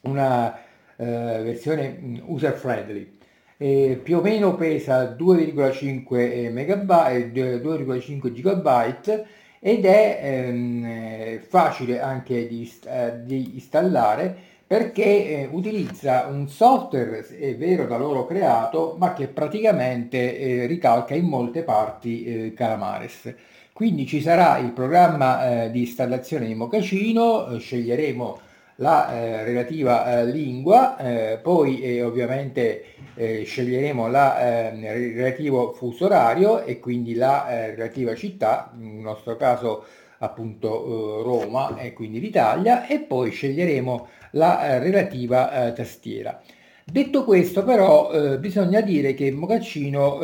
una versione user friendly. Più o meno pesa 2,5 megabyte, 2,5 gigabyte ed è facile anche di installare perché utilizza un software, è vero, da loro creato, ma che praticamente ricalca in molte parti Calamares. Quindi ci sarà il programma di installazione di Mochaccino, sceglieremo la relativa lingua, poi ovviamente sceglieremo il relativo fuso orario e quindi la relativa città, nel nostro caso appunto Roma e quindi l'Italia, e poi sceglieremo la relativa tastiera. Detto questo, però, bisogna dire che Mochaccino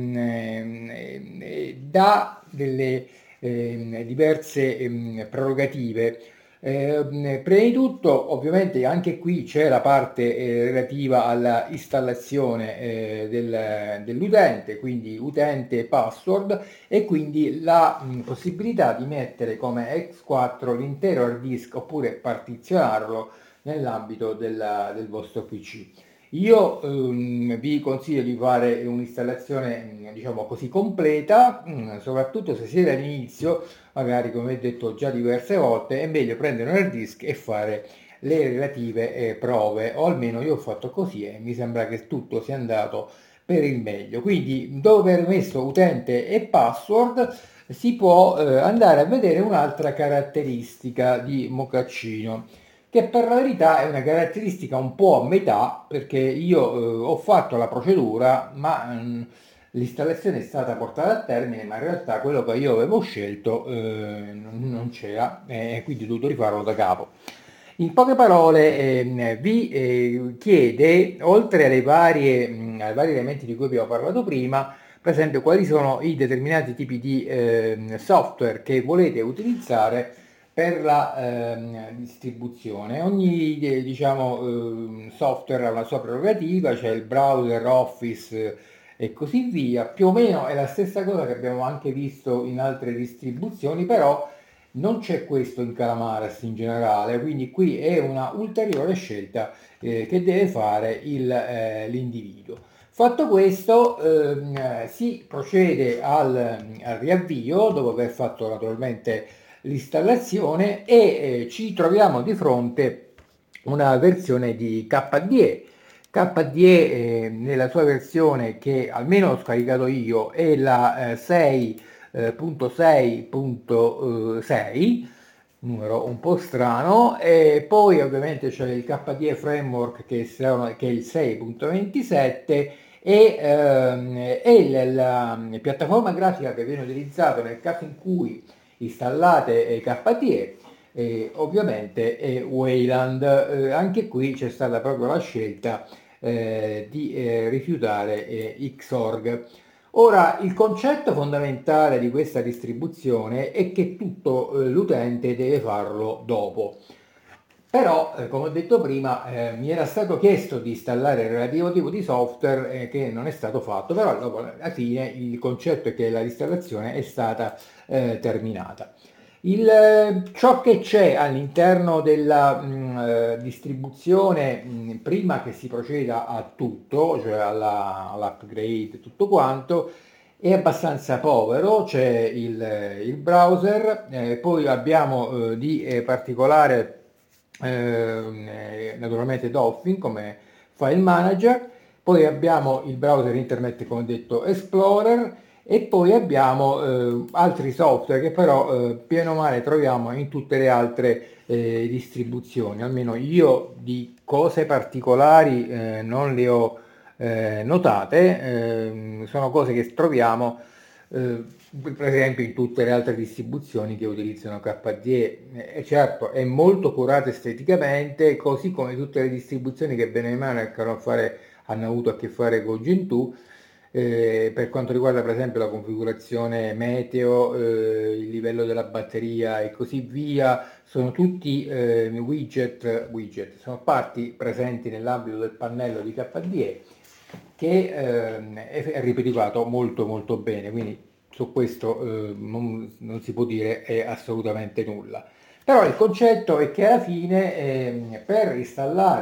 dà delle diverse prerogative. Prima di tutto, ovviamente, anche qui c'è la parte relativa alla installazione dell'utente, quindi utente e password, e quindi la possibilità di mettere come X4 l'intero hard disk oppure partizionarlo nell'ambito del vostro PC. Io vi consiglio di fare un'installazione, diciamo così, completa, soprattutto se siete all'inizio, magari come ho detto già diverse volte, è meglio prendere un hard disk e fare le relative prove, o almeno io ho fatto così e mi sembra che tutto sia andato per il meglio. Quindi, dopo aver messo utente e password, si può andare a vedere un'altra caratteristica di Mochaccino, che per la verità è una caratteristica un po' a metà, perché io ho fatto la procedura, ma l'installazione è stata portata a termine, ma in realtà quello che io avevo scelto non c'era, e quindi ho dovuto rifarlo da capo. In poche parole, vi chiede, oltre ai vari elementi di cui abbiamo parlato prima, per esempio quali sono i determinati tipi di software che volete utilizzare per la distribuzione. Ogni diciamo, software ha una sua prerogativa, c'è il browser, Office e così via. Più o meno è la stessa cosa che abbiamo anche visto in altre distribuzioni, però non c'è questo in Calamares in generale, quindi qui è una ulteriore scelta che deve fare l'individuo. Fatto questo, si procede al riavvio, dopo aver fatto naturalmente l'installazione, e ci troviamo di fronte una versione di KDE. KDE nella sua versione, che almeno ho scaricato io, è la 6.6.6, numero un po' strano, e poi ovviamente c'è il KDE Framework che è il 6.27 e la piattaforma grafica che viene utilizzata nel caso in cui installate KDE ovviamente è Wayland. Anche qui c'è stata proprio la scelta di rifiutare Xorg. Ora, il concetto fondamentale di questa distribuzione è che tutto l'utente deve farlo dopo. Però, come ho detto prima, mi era stato chiesto di installare il relativo tipo di software che non è stato fatto, però dopo, alla fine il concetto è che l'installazione è stata terminata. Ciò che c'è all'interno della distribuzione prima che si proceda a tutto, cioè all'upgrade e tutto quanto, è abbastanza povero. C'è il browser, poi abbiamo di particolare naturalmente Dolphin come file manager, poi abbiamo il browser internet come detto Explorer, e poi abbiamo altri software che però bene o male troviamo in tutte le altre distribuzioni. Almeno io di cose particolari non le ho notate, sono cose che troviamo per esempio in tutte le altre distribuzioni che utilizzano KDE. E certo, è molto curato esteticamente, così come tutte le distribuzioni che bene o male hanno avuto a che fare con Gentoo. Per quanto riguarda per esempio la configurazione meteo, il livello della batteria e così via, sono tutti widget, sono parti presenti nell'ambito del pannello di KDE che è ripetuto molto molto bene, quindi su questo non si può dire assolutamente nulla. Però il concetto è che alla fine per installare